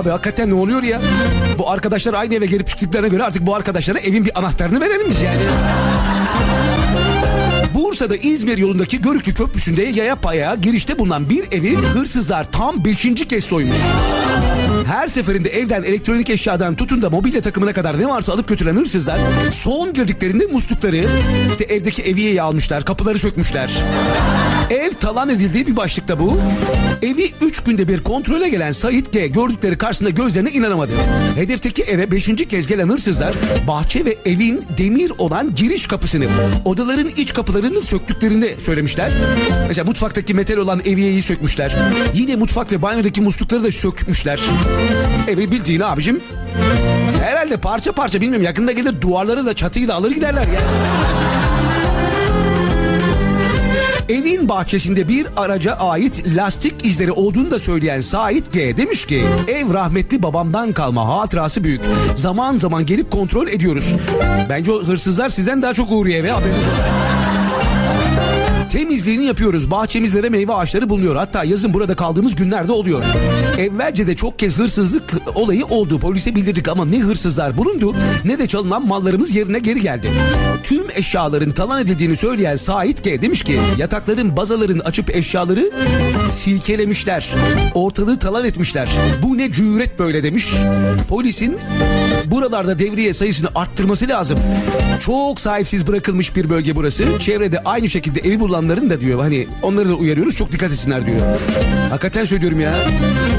Abi hakikaten ne oluyor ya? Bu arkadaşlar aynı eve gelip çıktıklarına göre artık bu arkadaşlara evin bir anahtarını verelim biz yani. Bursa'da İzmir yolundaki Görüklü Köprüsü'nde yaya payağa girişte bulunan bir evi hırsızlar tam 5. kez soymuş. Her seferinde evden elektronik eşyadan tutun da mobilya takımına kadar ne varsa alıp götüren hırsızlar son girdiklerinde muslukları, işte evdeki eviyeyi almışlar, kapıları sökmüşler. Ev talan edildiği bir başlıkta bu. Evi 3 günde bir kontrole gelen Sait G gördükleri karşısında gözlerine inanamadı. Hedefteki eve 5. kez gelen hırsızlar bahçe ve evin demir olan giriş kapısını, odaların iç kapılarını söktüklerini söylemişler. Mesela mutfaktaki metal olan eviyeyi sökmüşler. Yine mutfak ve banyodaki muslukları da sökmüşler. Evi bildiğin abicim. Herhalde parça parça bilmiyorum, yakında gelir duvarları da çatıyı da alır giderler yani. Evin bahçesinde bir araca ait lastik izleri olduğunu da söyleyen Sait G demiş ki ev rahmetli babamdan kalma, hatırası büyük. Zaman zaman gelip kontrol ediyoruz. Bence o hırsızlar sizden daha çok uğruyor eve, haberiniz olsun. Temizliğini yapıyoruz. Bahçemizde de meyve ağaçları bulunuyor. Hatta yazın burada kaldığımız günlerde oluyor. Evvelce de çok kez hırsızlık olayı oldu. Polise bildirdik ama ne hırsızlar bulundu ne de çalınan mallarımız yerine geri geldi. Tüm eşyaların talan edildiğini söyleyen Sait G demiş ki yatakların bazalarını açıp eşyaları silkelemişler. Ortalığı talan etmişler. Bu ne cüret böyle demiş. Polisin buralarda devriye sayısını arttırması lazım. Çok sahipsiz bırakılmış bir bölge burası. Çevrede aynı şekilde evi bulanların da diyor hani onları da uyarıyoruz, çok dikkat etsinler diyor. Hakikaten söylüyorum ya.